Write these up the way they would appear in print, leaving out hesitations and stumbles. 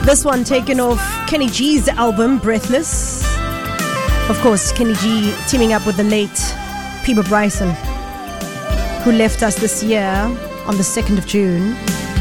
This one taken off Kenny G's album, Breathless. Of course, Kenny G teaming up with the late Peebo Bryson, who left us this year on the 2nd of June.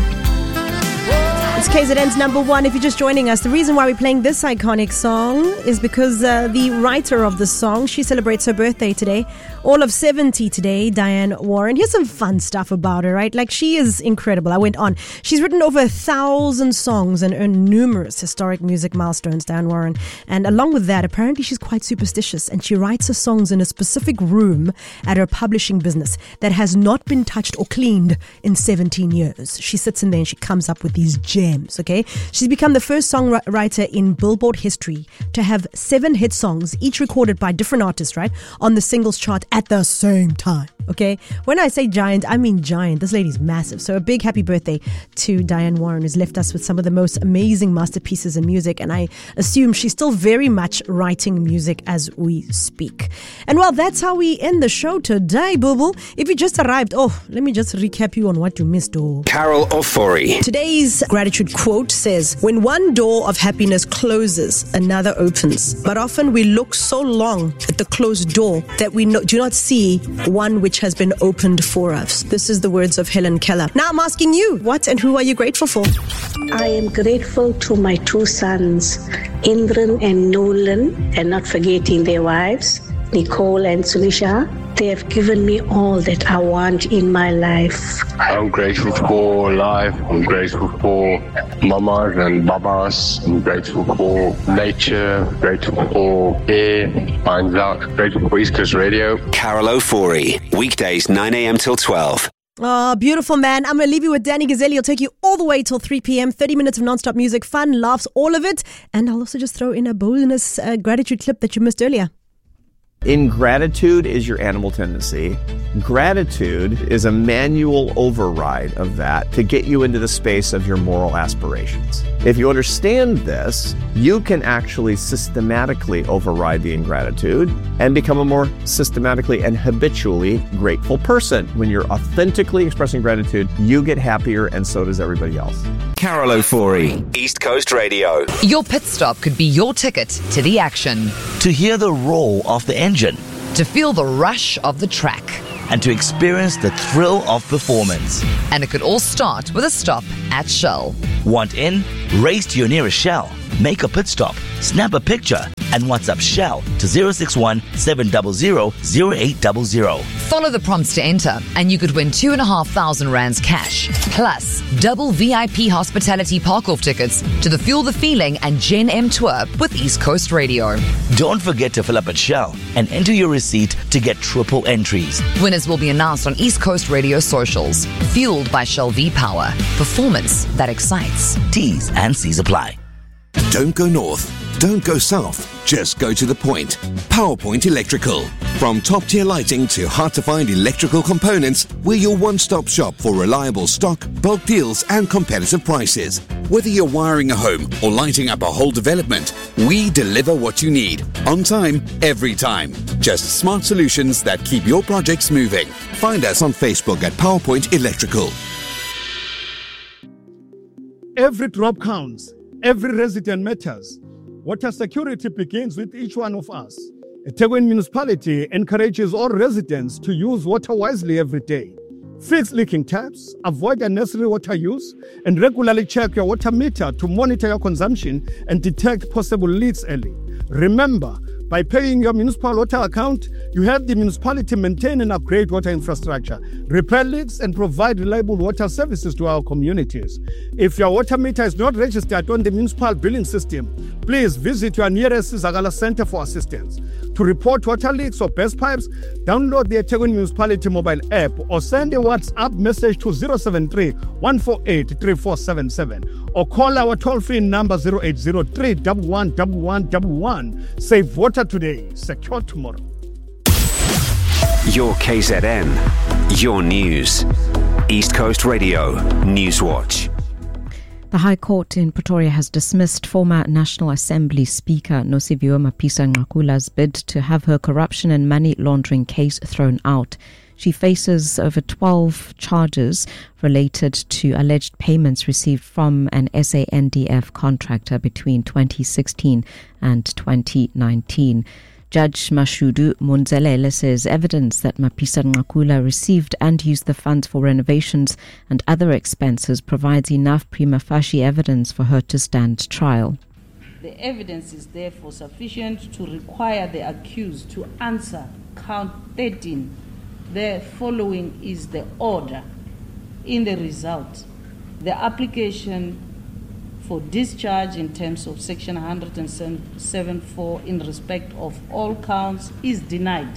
It's KZN's number one. If you're just joining us, the reason why we're playing this iconic song is because the writer of the song, she celebrates her birthday today. All of 70 today, Diane Warren. Here's some fun stuff about her, right? Like, she is incredible. I went on. She's written over 1,000 songs and earned numerous historic music milestones, Diane Warren. And along with that, apparently she's quite superstitious, and she writes her songs in a specific room at her publishing business that has not been touched or cleaned in 17 years. She sits in there and she comes up with these gems, okay? She's become the first songwriter in Billboard history to have 7 hit songs, each recorded by different artists, right, on the singles chart at the same time, okay? When I say giant, I mean giant. This lady's massive. So a big happy birthday to Diane Warren, who's left us with some of the most amazing masterpieces in music, and I assume she's still very much writing music as we speak. And well, that's how we end the show today, boo-boo. If you just arrived, let me just recap you on what you missed. Carol Ofori. Today's gratitude quote says, "When one door of happiness closes, another opens. But often we look so long at the closed door that we do not see one which has been opened for us." This is the words of Helen Keller. Now I'm asking you, what and who are you grateful for? I am grateful to my 2 sons, Indran and Nolan, and not forgetting their wives, Nicole and Sunisha. They have given me all that I want in my life. I'm grateful for life. I'm grateful for mamas and babas. I'm grateful for nature. Grateful for air. Finds out. Grateful for East Coast Radio. Carol Ofori. Weekdays 9 a.m. till 12. Oh, beautiful, man. I'm going to leave you with Danny Gazzelli. He'll take you all the way till 3 p.m. 30 minutes of non-stop music, fun, laughs, all of it. And I'll also just throw in a bonus gratitude clip that you missed earlier. Ingratitude is your animal tendency. Gratitude is a manual override of that to get you into the space of your moral aspirations. If you understand this, you can actually systematically override the ingratitude and become a more systematically and habitually grateful person. When you're authentically expressing gratitude, you get happier, and so does everybody else. Carol Ofori, East Coast Radio. Your pit stop could be your ticket to the action. To hear the roar of the engine. To feel the rush of the track. And to experience the thrill of performance. And it could all start with a stop at Shell. Want in? Race to your nearest Shell. Make a pit stop, snap a picture, and WhatsApp Shell to 061 700 0800. Follow the prompts to enter, and you could win 2,500 rands cash, plus double VIP hospitality park-off tickets to the Fuel the Feeling and Gen M tour with East Coast Radio. Don't forget to fill up at Shell and enter your receipt to get triple entries. Winners will be announced on East Coast Radio socials. Fueled by Shell V-Power. Performance that excites. T's and C's apply. Don't go north. Don't go south. Just go to the point. PowerPoint Electrical. From top-tier lighting to hard-to-find electrical components, we're your one-stop shop for reliable stock, bulk deals, and competitive prices. Whether you're wiring a home or lighting up a whole development, we deliver what you need. On time, every time. Just smart solutions that keep your projects moving. Find us on Facebook at PowerPoint Electrical. Every drop counts. Every resident matters. Water security begins with each one of us. eThekwini Municipality encourages all residents to use water wisely every day. Fix leaking taps, avoid unnecessary water use, and regularly check your water meter to monitor your consumption and detect possible leaks early. Remember, by paying your municipal water account, you help the municipality maintain and upgrade water infrastructure, repair leaks, and provide reliable water services to our communities. If your water meter is not registered on the municipal billing system, please visit your nearest Zagala Center for assistance. To report water leaks or burst pipes, download the eThekwini Municipality mobile app or send a WhatsApp message to 073 148 3477 or call our toll-free number 0803 111111. Save water today, secure tomorrow. Your KZN, your news. East Coast Radio, Newswatch. The High Court in Pretoria has dismissed former National Assembly Speaker Nosiviwe Mapisa-Nqakula's bid to have her corruption and money laundering case thrown out. She faces over 12 charges related to alleged payments received from an SANDF contractor between 2016 and 2019. Judge Mashudu Munzelele says evidence that Mapisa Nqakula received and used the funds for renovations and other expenses provides enough prima facie evidence for her to stand trial. The evidence is therefore sufficient to require the accused to answer count 13. The following is the order. In the result, the application for discharge in terms of Section 107.4 in respect of all counts is denied.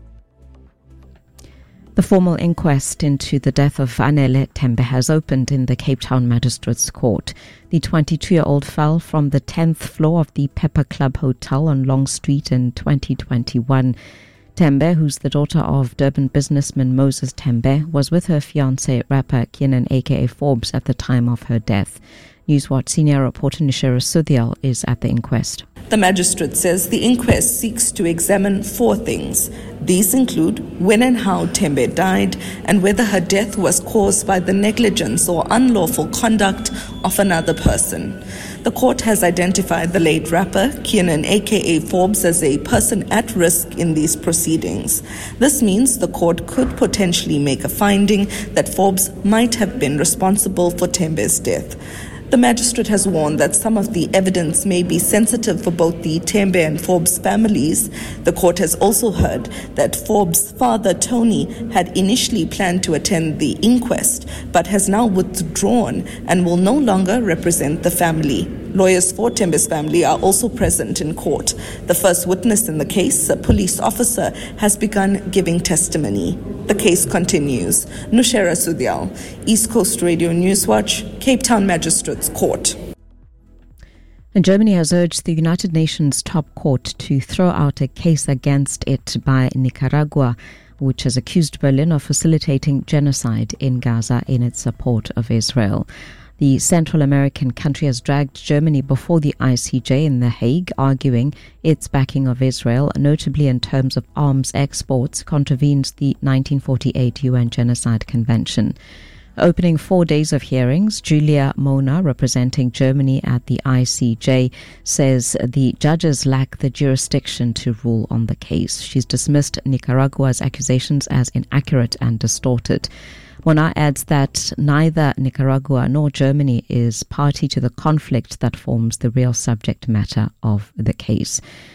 The formal inquest into the death of Anele Tembe has opened in the Cape Town Magistrates Court. The 22-year-old fell from the 10th floor of the Pepper Club Hotel on Long Street in 2021. Tembe, who's the daughter of Durban businessman Moses Tembe, was with her fiancé rapper Kiernan aka Forbes at the time of her death. Newswatch senior reporter Nushera Sudhial is at the inquest. The magistrate says the inquest seeks to examine 4 things. These include when and how Tembe died and whether her death was caused by the negligence or unlawful conduct of another person. The court has identified the late rapper, Kiernan aka Forbes, as a person at risk in these proceedings. This means the court could potentially make a finding that Forbes might have been responsible for Tembe's death. The magistrate has warned that some of the evidence may be sensitive for both the Tembe and Forbes families. The court has also heard that Forbes' father, Tony, had initially planned to attend the inquest, but has now withdrawn and will no longer represent the family. Lawyers for Tembe's family are also present in court. The first witness in the case, a police officer, has begun giving testimony. The case continues. Nushera Sudhial, East Coast Radio Newswatch, Cape Town Magistrates Court. And Germany has urged the United Nations top court to throw out a case against it by Nicaragua, which has accused Berlin of facilitating genocide in Gaza in its support of Israel. The Central American country has dragged Germany before the ICJ in The Hague, arguing its backing of Israel, notably in terms of arms exports, contravenes the 1948 UN Genocide Convention. Opening 4 days of hearings, Julia Mona, representing Germany at the ICJ, says the judges lack the jurisdiction to rule on the case. She's dismissed Nicaragua's accusations as inaccurate and distorted. Mona adds that neither Nicaragua nor Germany is party to the conflict that forms the real subject matter of the case.